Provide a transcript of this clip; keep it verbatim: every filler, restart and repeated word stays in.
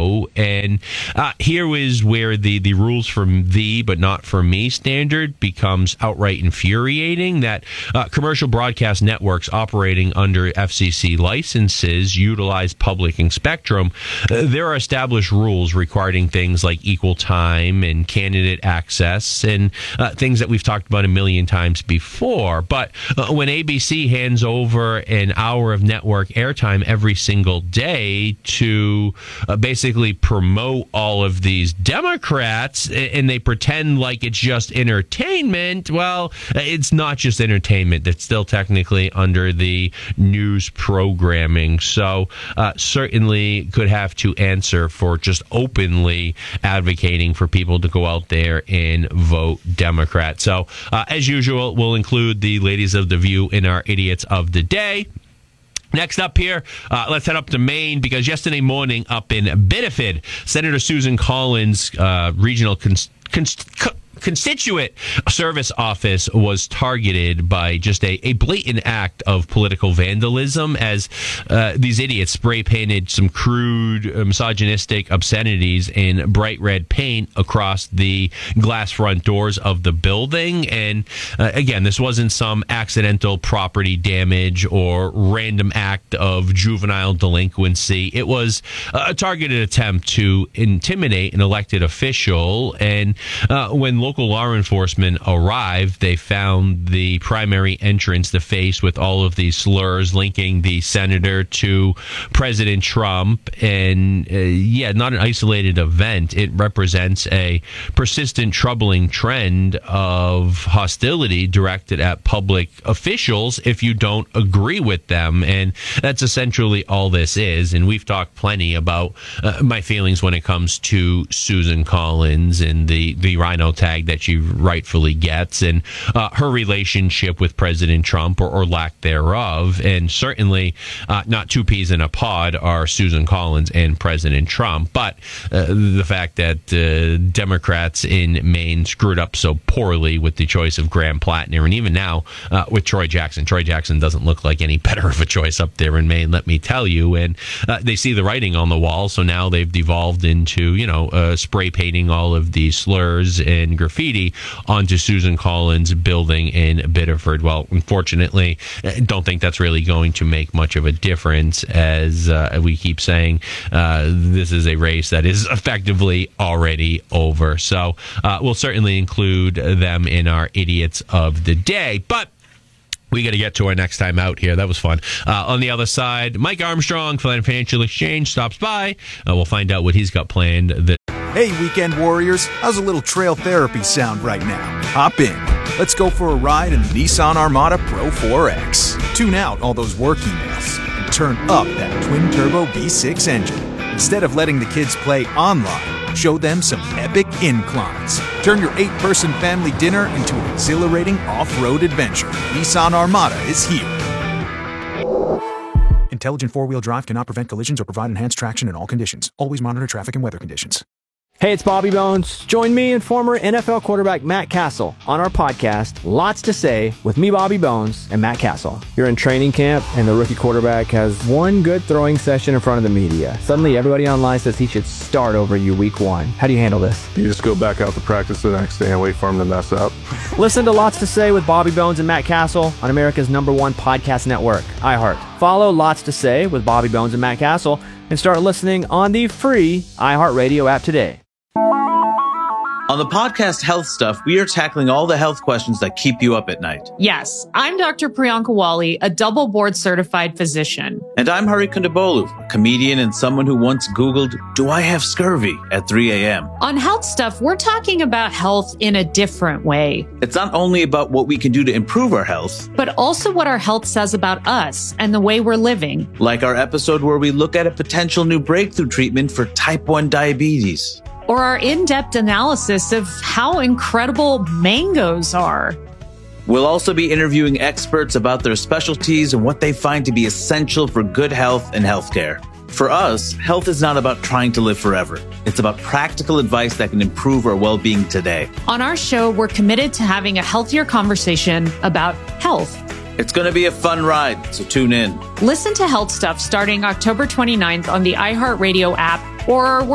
show. And uh, here is where the, the rules from thee but not for me standard becomes outright infuriating, that uh, commercial broadcast networks operating under F C C licenses utilize public spectrum. Uh, there are established rules regarding things like equal time and candidate access and uh, things that we've talked about a million times before. But uh, when A B C hands over an hour of network airtime every single day to uh, basically promote all of these Democrats, and they pretend like it's just entertainment, well, it's not just entertainment. That's still technically under the news programming. So uh, certainly could have to answer for just openly advocating for people to go out there and vote Democrat. So uh, as usual, we'll include the ladies of the View in our Idiots of the Day. Next up here, uh, let's head up to Maine, because yesterday morning up in Biddeford, Senator Susan Collins' uh, regional cons- cons- co- constituent service office was targeted by just a, a blatant act of political vandalism as uh, these idiots spray painted some crude, uh, misogynistic obscenities in bright red paint across the glass front doors of the building. And uh, again, this wasn't some accidental property damage or random act of juvenile delinquency. It was a targeted attempt to intimidate an elected official. And uh, when local law enforcement arrived, they found the primary entrance, the face with all of these slurs linking the senator to President Trump. And uh, yeah, not an isolated event. It represents a persistent, troubling trend of hostility directed at public officials if you don't agree with them. And that's essentially all this is. And we've talked plenty about uh, my feelings when it comes to Susan Collins and the, the rhino tag that she rightfully gets, and uh, her relationship with President Trump, or, or lack thereof. And certainly uh, not two peas in a pod are Susan Collins and President Trump. But uh, the fact that uh, Democrats in Maine screwed up so poorly with the choice of Graham Plattner, and even now uh, with Troy Jackson. Troy Jackson doesn't look like any better of a choice up there in Maine, let me tell you. And uh, they see the writing on the wall, so now they've devolved into, you know, uh, spray painting all of these slurs and graffiti onto Susan Collins' building in Biddeford. Well, unfortunately, I don't think that's really going to make much of a difference, as uh, we keep saying, uh, this is a race that is effectively already over. So uh, we'll certainly include them in our Idiots of the Day. But we got to get to our next time out here. That was fun. Uh, on the other side, Mike Armstrong, Financial Exchange, stops by. Uh, we'll find out what he's got planned. This- Hey, weekend warriors. How's a little trail therapy sound right now? Hop in. Let's go for a ride in the Nissan Armada Pro four X. Tune out all those work emails and turn up that twin-turbo V six engine. Instead of letting the kids play online, show them some epic inclines. Turn your eight-person family dinner into an exhilarating off-road adventure. Nissan Armada is here. Intelligent four-wheel drive cannot prevent collisions or provide enhanced traction in all conditions. Always monitor traffic and weather conditions. Hey, it's Bobby Bones. Join me and former N F L quarterback Matt Castle on our podcast, Lots to Say, with me, Bobby Bones, and Matt Castle. You're in training camp, and the rookie quarterback has one good throwing session in front of the media. Suddenly, everybody online says he should start over you week one. How do you handle this? You just go back out to practice the next day and wait for him to mess up. Listen to Lots to Say with Bobby Bones and Matt Castle on America's number one podcast network, iHeart. Follow Lots to Say with Bobby Bones and Matt Castle and start listening on the free iHeartRadio app today. On the podcast Health Stuff, we are tackling all the health questions that keep you up at night. Yes, I'm Doctor Priyanka Wali, a double board certified physician. And I'm Hari Kondabolu, a comedian and someone who once Googled, do I have scurvy at three a.m. On Health Stuff, we're talking about health in a different way. It's not only about what we can do to improve our health, but also what our health says about us and the way we're living. Like our episode where we look at a potential new breakthrough treatment for type one diabetes. Or our in-depth analysis of how incredible mangoes are. We'll also be interviewing experts about their specialties and what they find to be essential for good health and healthcare. For us, health is not about trying to live forever. It's about practical advice that can improve our well-being today. On our show, we're committed to having a healthier conversation about health. It's going to be a fun ride, so tune in. Listen to Health Stuff starting October twenty-ninth on the iHeartRadio app or wherever